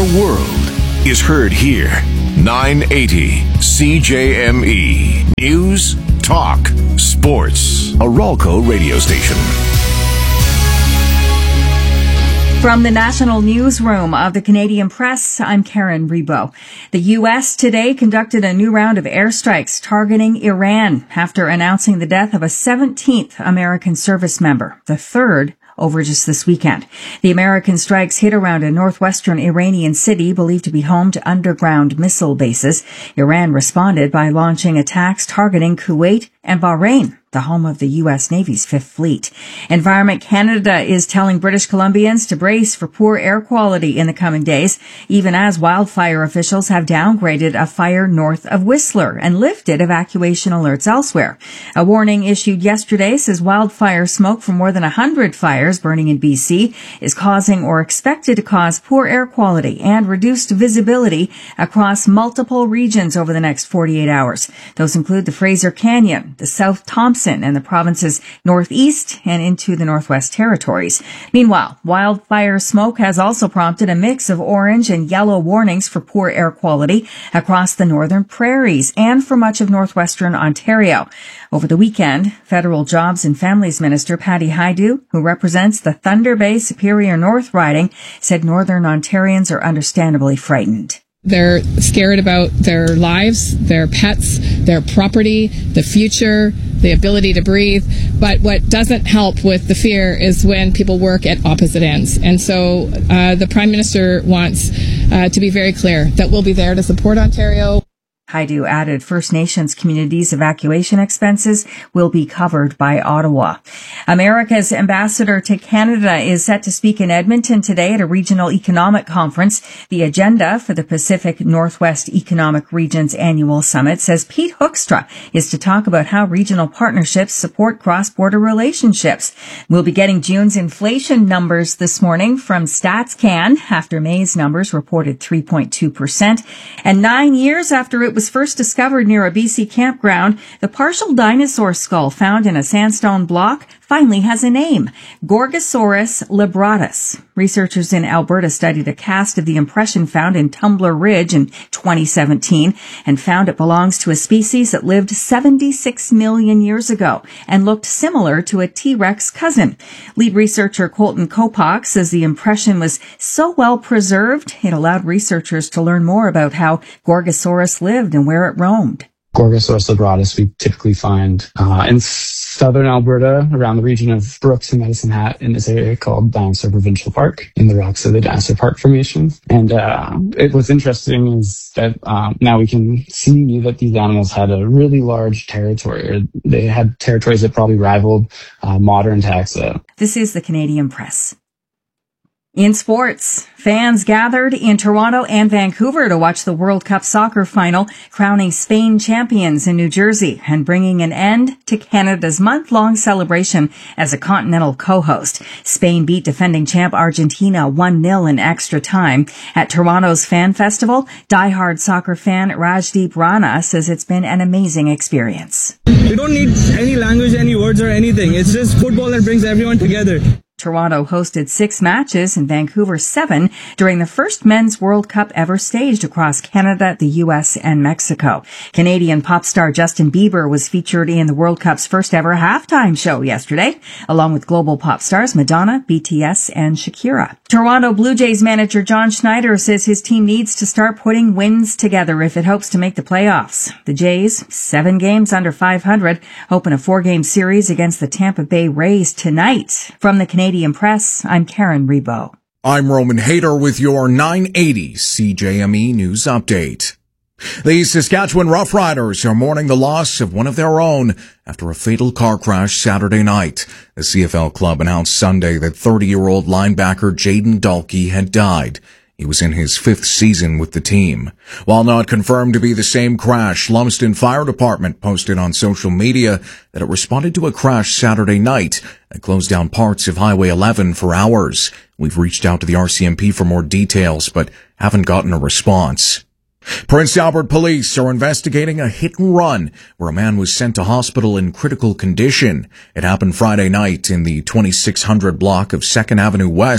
the world is heard here. 980 CJME. News, talk, sports. A Ralco radio station. From the National Newsroom of the Canadian Press, I'm Karen Rebo. The U.S. today conducted a new round of airstrikes targeting Iran after announcing the death of a 17th American service member, the third over just this weekend. The American strikes hit around a northwestern Iranian city believed to be home to underground missile bases. Iran responded by launching attacks targeting Kuwait and Bahrain, the home of the U.S. Navy's Fifth Fleet. Environment Canada is telling British Columbians to brace for poor air quality in the coming days, even as wildfire officials have downgraded a fire north of Whistler and lifted evacuation alerts elsewhere. A warning issued yesterday says wildfire smoke from more than 100 fires burning in BC is causing or expected to cause poor air quality and reduced visibility across multiple regions over the next 48 hours. Those include the Fraser Canyon, the South Thompson, and the province's northeast and into the Northwest Territories. Meanwhile, wildfire smoke has also prompted a mix of orange and yellow warnings for poor air quality across the northern prairies and for much of northwestern Ontario. Over the weekend, Federal Jobs and Families Minister Patty Hajdu, who represents the Thunder Bay Superior North riding, said Northern Ontarians are understandably frightened. They're scared about their lives, their pets, their property, the future, the ability to breathe. But what doesn't help with the fear is when people work at opposite ends. And so the Prime Minister wants to be very clear that we'll be there to support Ontario. Hajdu added First Nations communities' evacuation expenses will be covered by Ottawa. America's ambassador to Canada is set to speak in Edmonton today at a regional economic conference. The agenda for the Pacific Northwest Economic Region's annual summit says Pete Hoekstra is to talk about how regional partnerships support cross-border relationships. We'll be getting June's inflation numbers this morning from StatsCan after May's numbers reported 3.2%. And 9 years after it was first discovered near a BC campground, the partial dinosaur skull found in a sandstone block finally has a name, Gorgosaurus libratus. Researchers in Alberta studied a cast of the impression found in Tumbler Ridge in 2017 and found it belongs to a species that lived 76 million years ago and looked similar to a T-Rex cousin. Lead researcher Colton Kopak says the impression was so well preserved, it allowed researchers to learn more about how Gorgosaurus lived and where it roamed. Gorgosaurus libratus we typically find in southern Alberta, around the region of Brooks and Medicine Hat, in this area called Dinosaur Provincial Park, in the rocks of the Dinosaur Park Formation. And what's interesting is that now we can see that these animals had a really large territory, or they had territories that probably rivaled modern taxa. This is the Canadian Press. In sports, fans gathered in Toronto and Vancouver to watch the World Cup soccer final, crowning Spain champions in New Jersey and bringing an end to Canada's month-long celebration as a continental co-host. Spain beat defending champ Argentina 1-0 in extra time. At Toronto's Fan Festival, diehard soccer fan Rajdeep Rana says it's been an amazing experience. We don't need any language, any words or anything. It's just football that brings everyone together. Toronto hosted 6 matches and Vancouver 7 during the first men's World Cup ever staged across Canada, the U.S., and Mexico. Canadian pop star Justin Bieber was featured in the World Cup's first ever halftime show yesterday, along with global pop stars Madonna, BTS, and Shakira. Toronto Blue Jays manager John Schneider says his team needs to start putting wins together if it hopes to make the playoffs. The Jays, 7 games under 500, open a 4-game series against the Tampa Bay Rays tonight. From the Canadian Press, I'm Karen Rebo. I'm Roman Hayter with your 980 CJME News Update. The Saskatchewan Roughriders are mourning the loss of one of their own after a fatal car crash Saturday night. The CFL club announced Sunday that 30-year-old linebacker Jaden Dalkey had died. He was in his 5th season with the team. While not confirmed to be the same crash, Lumsden Fire Department posted on social media that it responded to a crash Saturday night that closed down parts of Highway 11 for hours. We've reached out to the RCMP for more details, but haven't gotten a response. Prince Albert police are investigating a hit and run where a man was sent to hospital in critical condition. It happened Friday night in the 2600 block of 2nd Avenue West.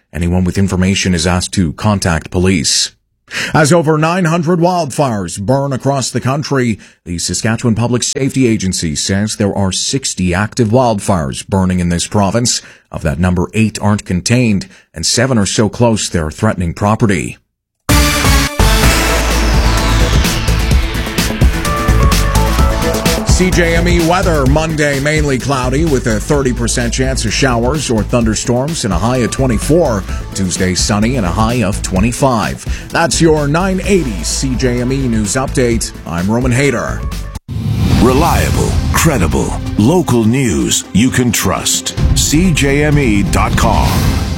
Anyone with information is asked to contact police. As over 900 wildfires burn across the country, the Saskatchewan Public Safety Agency says there are 60 active wildfires burning in this province. Of that number, 8 aren't contained, and 7 are so close they're threatening property. CJME weather, Monday mainly cloudy with a 30% chance of showers or thunderstorms and a high of 24. Tuesday sunny and a high of 25. That's your 980 CJME News Update. I'm Roman Hayter. Reliable, credible, local news you can trust. CJME.com.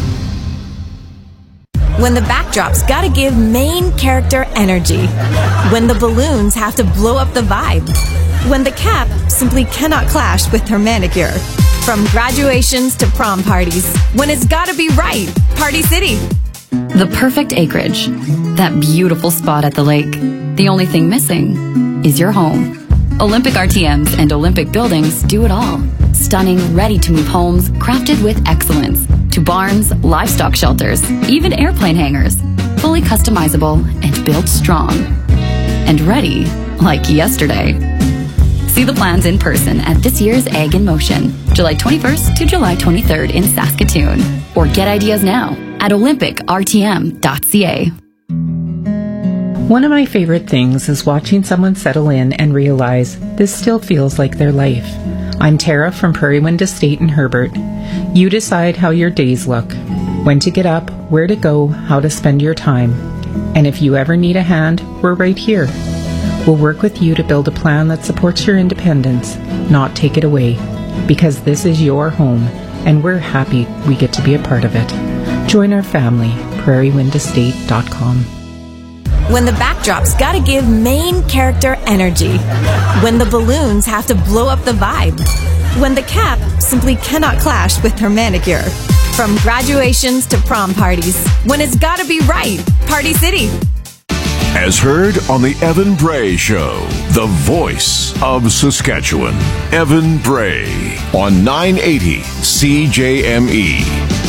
When the backdrop's gotta give main character energy. When the balloons have to blow up the vibe. When the cap simply cannot clash with her manicure. From graduations to prom parties. When it's gotta be right. Party City. The perfect acreage. That beautiful spot at the lake. The only thing missing is your home. Olympic RTMs and Olympic buildings do it all. Stunning, ready-to-move homes crafted with excellence. To barns, livestock shelters, even airplane hangars. Fully customizable and built strong. And ready like yesterday. See the plans in person at this year's Ag in Motion, July 21st to July 23rd in Saskatoon. Or get ideas now at olympicrtm.ca. One of my favorite things is watching someone settle in and realize this still feels like their life. I'm Tara from Prairie Wind Estate in Herbert. You decide how your days look, when to get up, where to go, how to spend your time. And if you ever need a hand, we're right here. We'll work with you to build a plan that supports your independence, not take it away. Because this is your home, and we're happy we get to be a part of it. Join our family, prairiewindestate.com. When the backdrop's gotta give main character energy. When the balloons have to blow up the vibe. When the cap simply cannot clash with her manicure. From graduations to prom parties. When it's gotta be right. Party City. As heard on the Evan Bray Show, the voice of Saskatchewan. Evan Bray on 980 CJME.